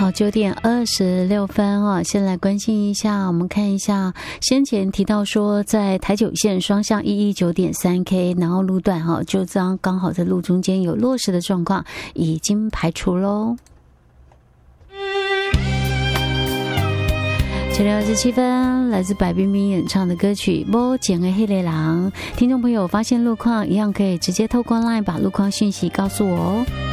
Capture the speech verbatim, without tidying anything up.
好，九点二十六分哦，先来关心一下，我们看一下先前提到说，在台九线双向一一九点三 K 南澳路段哈，就这样刚好在路中间有落石的状况，已经排除喽。九点二十七分，来自白冰冰演唱的歌曲《无情的黑雷狼》。听众朋友发现路况，一样可以直接透过 LINE 把路况讯息告诉我哦。